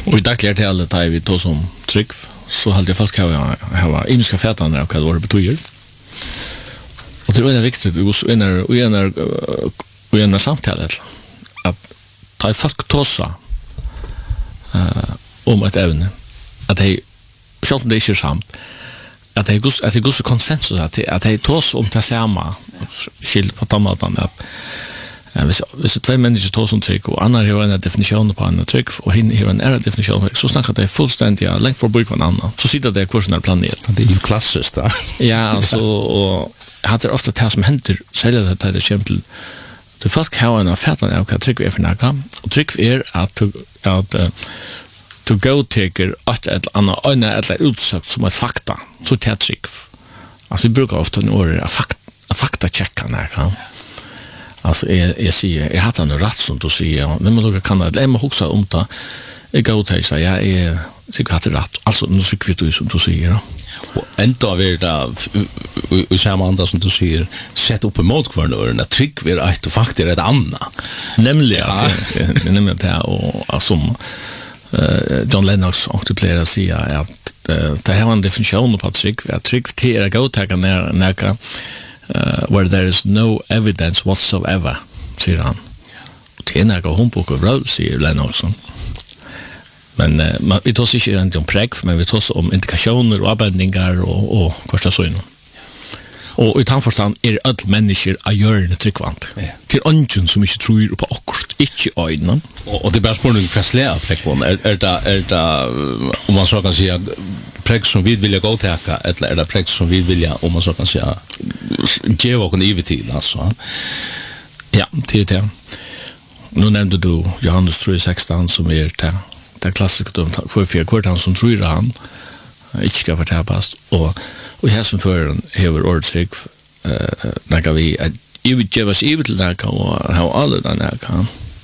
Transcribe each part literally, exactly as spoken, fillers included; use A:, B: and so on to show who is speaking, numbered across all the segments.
A: Och i dagliga talet tar vi då som tryck så hade jag folk ha ha imiska fätan av vad det betyder. Och det är viktigt att vi när vi när vi när samtalet att ta folk tossa eh om ett ämne att det själv det är samt att det går att det går så konsensus att att det toss om det samma skilt på tomaten att Ja, hvis, hvis det er två människor tar som tryck och andra har en definition på en tryck och hin har en annan definition så snackar det fullständigt ja, längt förbi på en annan. Så sitter det kursen är planerat.
B: Det är ju klassiskt då.
A: Ja, alltså och hade det ofta det som händer säljer det det kämpel. Det folk har en affär av vad tryck är för något. Och tryck är att att to go taker att ett annat en eller utsagt som ett fakta. Så det tryck. Alltså vi brukar ofta några fakta fakta checka när kan. Alltså jag jag säger jag har en rätt som du säger när man då kan det man huxa om det jag går till så jag är säkert har rätt alltså nu så kvitt du som du säger
B: och ändå vill det vi samma andra som du säger sätta upp emot kvarnörna trick vill att du faktiskt är ett annat
A: nämligen det nämligen det och som John Lennox också placerar sig att det har en definition på trick att trick till att gå ta ner näka Uh, where there is no evidence whatsoever, säger han. Och det är några hundbok och röv, säger Lennox. Men uh, man, vi tar sig inte om prägg, men vi tar sig om indikationer och avbändningar och, och kvarsta så innan. Och i tandforstand är alla människor att göra det tryggvant. Ja. Till ungen som inte tror på akkurat, inte ögonen.
B: Och, och det är bara spårning för släa präggvån. Är, är, det, är det, om man så kan säga, prägg som vi vill gå täcka, eller är det prägg som vi vill, om man så kan säga, ge oss en evig tid, alltså.
A: Ja, till det. Nu nämnde du Johannes tre sexton som är det, det klassiska för fyra kvartan som tror han inte ska förtäpas. Och och här som för hever ordtryck eh när vi ju vill ge oss evigt till det och ha alla den här kan.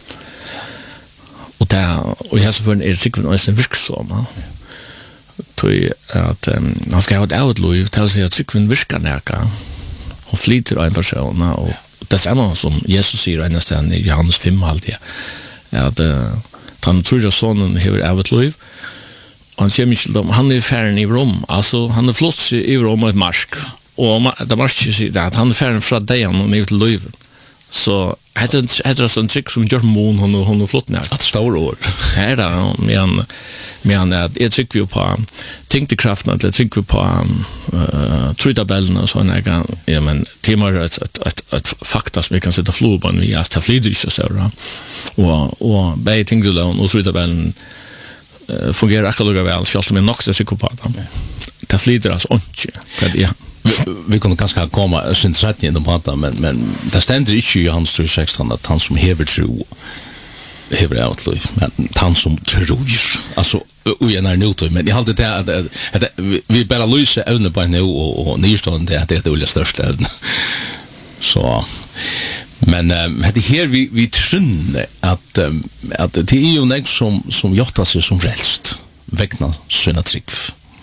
A: Och där och här som för är cykeln och är virksom. Tror att han ska ha ett outlov till sig att cykeln virkar näka och flyter en person och det är något som Jesus säger nästan i Johannes fem alltid. Att han tror att sonen hever outlov. Han kommer inte dem, han är färden i Rom, alltså han är flott i Rom och ett marsk. Och det marsk säger att han är färden från dagen och ner till löven. Så heter det sån trick som gör mån hon och hon är flott när.
B: Att stora år.
A: Här där men men att jag tycker vi på tänkte kraften att jag tycker vi på eh trytabellen och såna där ja men tema ett ett ett fakta som vi kan sätta flor på vi har haft flyder så så och och bäj tänkte då och trytabellen fungerar akkurat väl så som är nog så psykopat. Det flyter alltså inte. Ja.
B: Vi, vi kunde ganska komma sin sätt in på det men men det ständer inte i Johannes tre sexton att han som hever tro hever outliv men han som tror alltså och jag när nu då men jag hade det att vi bara lösa ävne på nu och och nystående det är det det största ävne. Så men um, det här vi vi tror att um, att det är ju något som som gjortar sig som frälst vägna sina trick.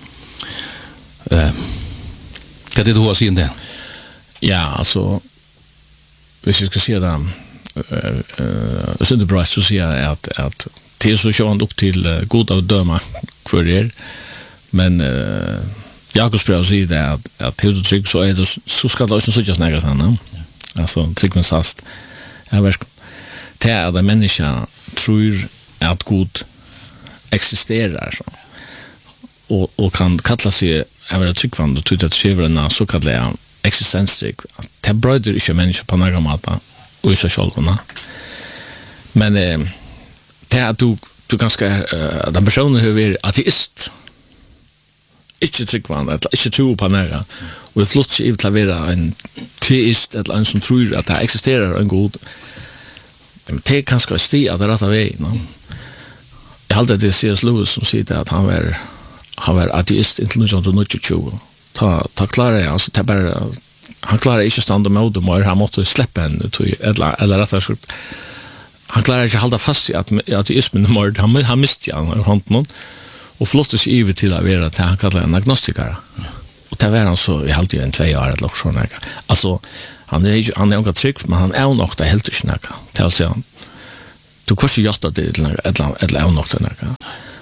B: Eh kan det då se det?
A: Ja, alltså hvis jag ska se det eh uh, så det bra så ser jag att att till så kör han upp till uh, god av döma för er. Men uh, Jakobs brev säger det att att till trick så är det så ska det också så just nära sen. Alltså tryggven sast jag vet det är det människa tror att Gud existerar så och och kan kalla sig över tryggvan och tycka att skriverna så kallar jag existenstryck det bröder inte människa på några mata och i sig själva men det är att du du ganska den personen hur är ateist inte tryggvan eller inte tro på några och det flott sig till att vara en teist eller en som tror att det existerar en god men det kan ska sti att det rätta väg no? Jag hade det C S Lewis som säger att han var han var ateist inte någon tjugo ta ta klara jag alltså ta bara han klarar inte stanna med det mer han måste släppa en eller eller rättare sagt han klarar inte hålla fast i att ateismen mer han han miste han han någon och flottas sig över till att vara att han kallar en agnostiker. Och det var han så i halvtid en två år eller så där. Alltså han är han är också trygg men han är nog det helt inte snacka. Till sig han. Du kanske gjort det eller eller eller nog det snacka.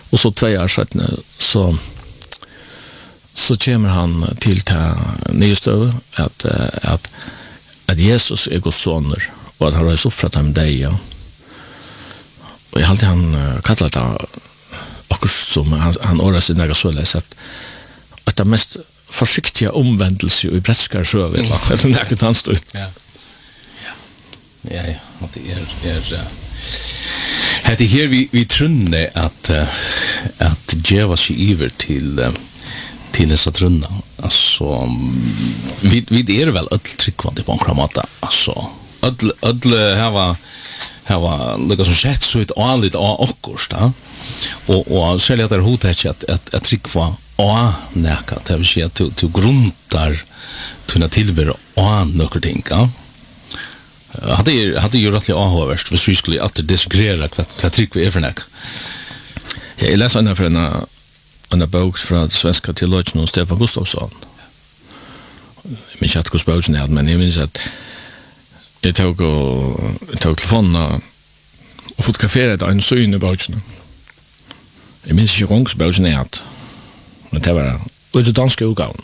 A: Och så två år sedan så så kommer han till till nystö att att att Jesus är Guds son och att han har offrat ham dig ja. Och jag alltid han kallar det också som han han ordar sig några så läs att att det mest försiktiga omvändelse i brätskar sjö vet va eller något annat stod.
B: Ja. Ja. Ja ja, att det är är Hette her vi vi trunne at uh, at Jeva sig iver til uh, til dessa trunna. Alltså um, vi vi är väl öll tryckvant på kramata. Alltså öll öll hava hava lukka som sett så ut anlit av okkurst, da. Og og själv att det hotar att att att tryckva och näka det vill säga till till grundar tunna tillber och nokkur ting, ja. Hade ju hade ju rättligt avhåverst hvis vi skulle att disagrera vad vad tryck vi evernack.
A: Ja, jag läser en för en en bok från svenska teologen Stefan Gustafsson. Min chatt går spås ner men jag minns att jag tog och tog telefonen och fotograferade en syn i boken. Jag minns ju gångs spås ner. Men det var ut det danska utgåvan.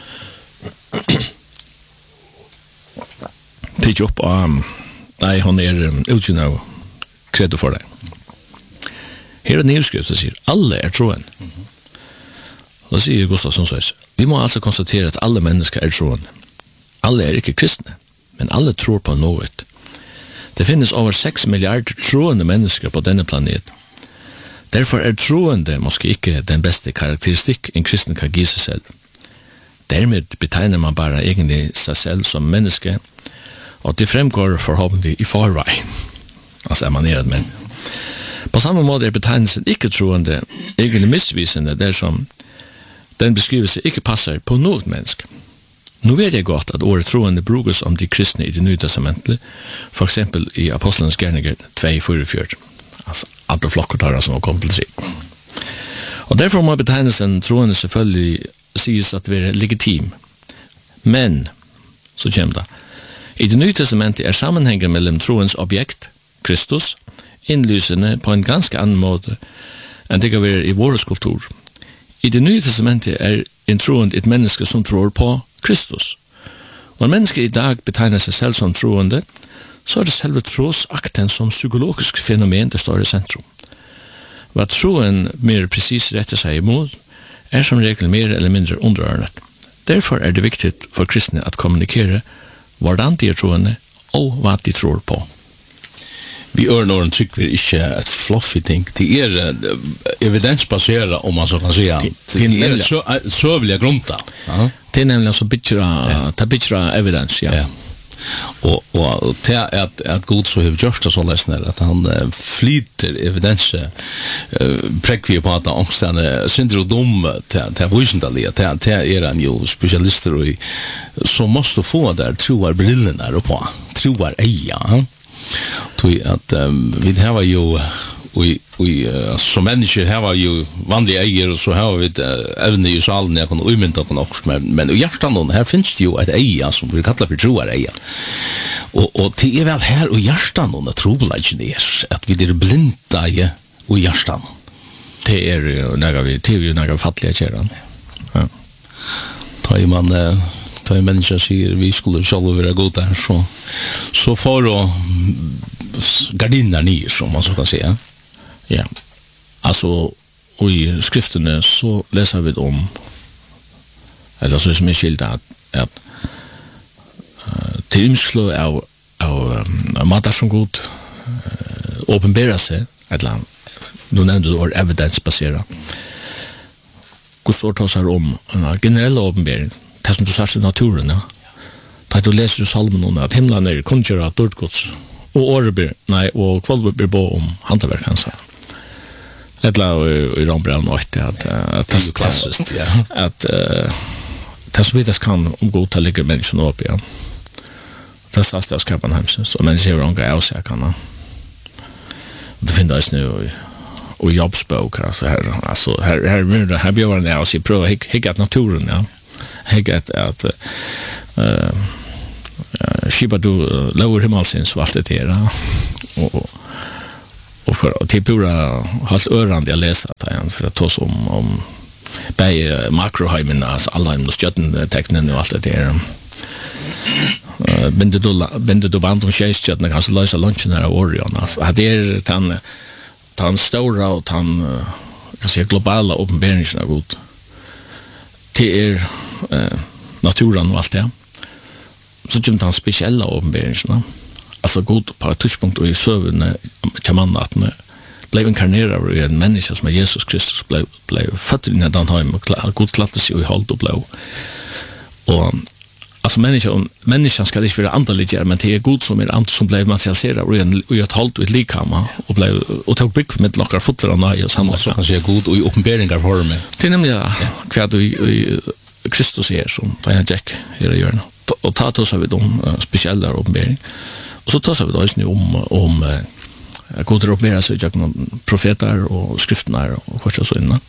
A: Pitch upp um nej hon är utgåna kredo för det. Här är nyskrift så säger alla är troen. Då säger Gustafsson så här. Vi måste alltså konstatera att alla människor är troende. Alla är inte kristna, men alla tror på något. Det finns över sex miljarder troende människor på denna planet. Därför är troende måske inte den bästa karaktäristik en kristen kan ge sig själv. Därmed betegnar man bara egentlig sig själv som människa. Och det framgår förhoppningsvis i förväg. Alltså är man nerad med. På samma måte är betegnelsen icke-troende egentlig missvisande där som den beskrivelse icke passar på något människa. Nu vet jag gott att ordet troende brukas om de kristna i det nya testamentet, för exempel i Apostlarnas gärningar två fyrtiofyra. Alltså alla flockar som har kommit till sig. Och därför må betegnelsen troende selvfølgelig sägs att vara legitim. Men, så kommer det, i det nya testamentet är sammanhängen mellan troens objekt, Kristus, inlysande på en ganska annan måte än det kan vara i vår kultur. I det nya testamentet är en troende ett människa som tror på Kristus. Och en människa i dag betegnar sig själv som troende, så är det själva trosakten som psykologisk fenomen det står i centrum. Vad troen mer precis rättar sig emot är som regel mer eller mindre underordnat. Därför är det viktigt för kristna att kommunikera hvordan de er troende og vad de tror på.
B: Vi ör någon tryck vi inte ett fluffy ting. Det är evidensbaserat om man så kan säga. Det är så så vill jag grunta.
A: Det är nämligen så bittra ta bittra evidens ja.
B: Och och det är att att god så har gjort det så läsnar att han uh, flyter evidens uh, präkvi på att omstände syndrom till till visendaliga till till är en ju specialister i så måste få där troar brillorna på troar eja tror att um, vi har ju vi vi uh, som människor har ju vanliga äger och så har vi uh, även i salen jag kan umynta på något men men i hjärtan här finns det ju ett eja som vi kallar för troar eja. Och och det är väl här och hjärtan och trobladgen är att vi är blinda i och hjärtan.
A: Det är ju när vi det är ju några fattiga kärran. Ja.
B: Tar ju man tar ju människor säger vi skulle själva vara goda så så får då gardiner ner som man så kan säga.
A: Ja. Alltså och i skrifterna så läser vi om eller så som är skilt att att tilmslå av av matar som god uppenbara sig eller nu nämnde du ord evidensbaserat. Guds ord tar om en generell uppenbarelse det som du säger i naturen ja. Da du läser i salmen om att himlen är kungjøra dårt gods og årebyr, nei, og kvalbyr bo om hantaverk hans. Eller i Rambrand og at at
B: det er klassiskt, ja.
A: At det som vidas kan om godta ligger mennesken opp igjen. Det sast av skapan hemsen, så mennesker har unga avsækana. Det finner oss nu og jobbsbok, altså her, altså her, her, her, her bjør han av, så jeg prøver å hikke at naturen, ja. Hikke at, at uh, skipa du lower himmelsins og alt det her, og, og och för att det pura helt örande jag läser att han för att ta som om bei makroheimen alltså alla de stjärnen tecknen och allt det där. Eh binde du binde du vant om tjejstjärnen kanske lösa lunchen där av Orion alltså det är han han stora och han kan säga globala uppenbarelsen av Gud. Det är eh naturen och allt det. Så kommer han speciella uppenbarelsen. Alltså Gud på ett touchpunkt och i sövnen kan man att blev inkarnerad i en människa som är Jesus Kristus blev blev född i den hem och Gud klattade sig i håll och blev och alltså människan människan ska inte vara andligare men det är Gud som är ant som blev materialiserad i en i ett håll och ett likhamma och blev och tog bygg med lockar fötter och nej och samma
B: så kan säga Gud och i uppenbarelser för mig.
A: Det är nämligen kvar du i Kristus är som på en jack här gör och ta oss av de speciella uppenbarelser. Och så tar vi då just nu om om Jag går till att uppmera sig jag någon profeter och skrifterna och korsa så innan.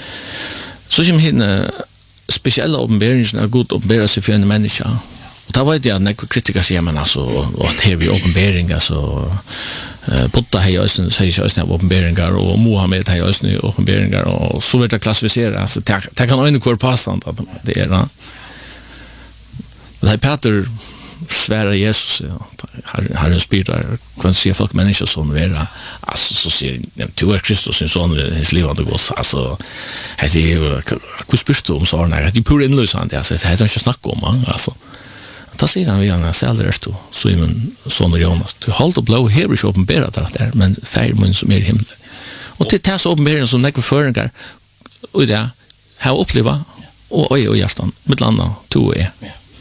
A: Så kommer hinna speciella uppenbarelser av Gud uppenbara sig för en människa. Och då vet jag att några kritiker säger man alltså att här vi uppenbarelser så Buddha har ju också säger ju också uppenbarelser och Mohammed har ju också uppenbarelser och så vet jag klassificera så det kan ändå kvar passande att det är det. Det är Peter svära Jesus har har en spirituell kan se folk människor som är alltså så ser du är Kristus sin son i hans liv och gås alltså det är ju hur spyrst du om så när det pur inlösande alltså det heter inte snacka om alltså då ser han vi han säljer det då så i men son Jonas du håll och blå här är uppenbarat det där men färg mun som är i himlen och det tas uppenbarat som några föringar och det har uppleva och oj och hjärtan med landa två är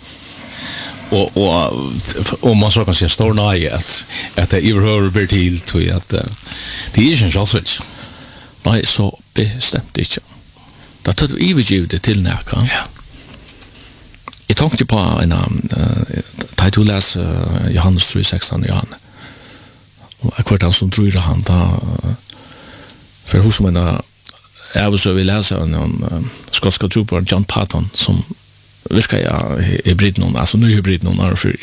B: och och och man så kan säga stor nej att att det överhör blir till till att det är ju så switch.
A: Nej så bestämt inte. Det tar du evigt det till när kan.
B: Ja.
A: Jag tänkte på en uh, du läs uh, Johannes tre sexton Johan. Och kvart han som tror han då för hur som en jag vill så vi läser en skotska trooper John Patton som vi ska ja hybrid någon alltså nu hybrid någon är för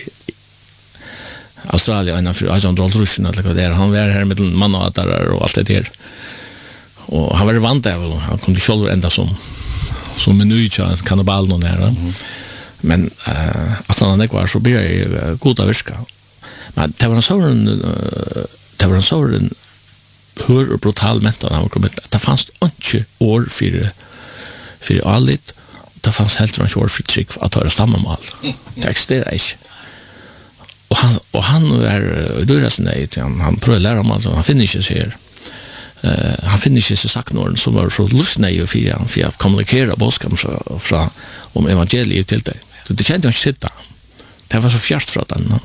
A: Australien för Agent Rolls Russian eller vad det är han var här med man och där och allt det där och han var vant där han kunde själv ända som som en ny chans kannibal någon där mm. men uh, att han inte var så blir uh, goda viska men det var en sån uh, det var en sån hur brutal mental han kom det fanns inte år för för allt det fanns helt en short för trick att höra stammamal. Det existerar inte. Och han och han är dörras nej han han prövar lära om alltså han finner sig här. Eh han finner sig så sagt någon som var så lustna ju för han för att kommunicera boskap från från om evangeliet till dig. Det kände jag inte sitta. Det var så fjärst från den.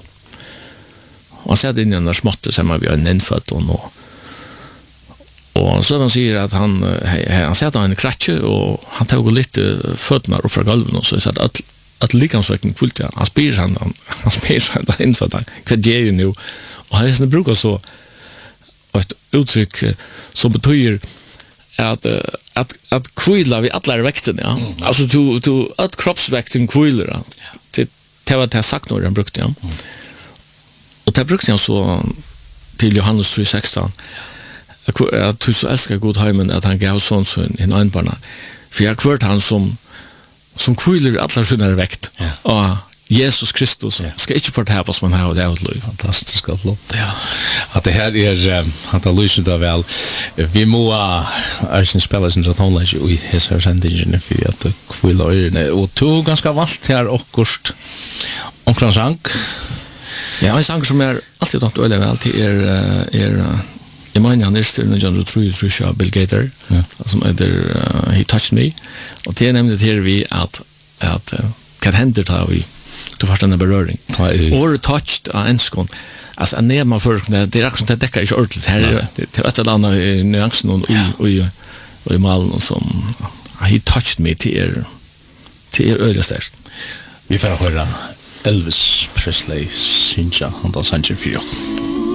A: Och så hade den där småtte som vi har nämnt och och så han säger att han han sätter en kratche och han tog lite fötterna och från golvet och så så att att likamsväckning fullt ja han spyr han han spyr han där inför där vad ger ju nu och han är brukar så ett uttryck som betyder att att att kvilla vi alla väkten ja mm. alltså to to att kroppsväkten kviller ja. det det var det sagt när han brukade ja. Mm. Och det brukade han så till Johannes tre sexton jag tror så älskar Gud heimen att han gav sån så en anbarna för jag kvart han som som kviller alla sina väkt och Jesus Kristus ska inte förtäva oss man har det outliv
B: fantastiskt flott ja att det här är att det lyser då väl vi må är sin spelare sin tonläge och his her sendingen för att kviller och två ganska valt här och kort och sank ja en sang som är alltid aktuell väl till er er jag menar han är still John True True Bill Gator som heter uh, He Touched Me och det nämnde det här vi att att uh, kan hända ta vi du förstår den beröring or touched a enskon alltså en när man för det är också det täcker inte ordentligt här det är ett annat nyansen och och och i malen som He Touched Me till er till er ödestärst vi får höra Elvis Presley synja han tar sanchen för